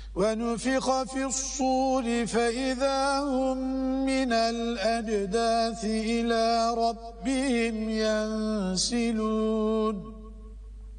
ونفخ في الصور فإذا هم من الأجداث إلى ربهم ينسلون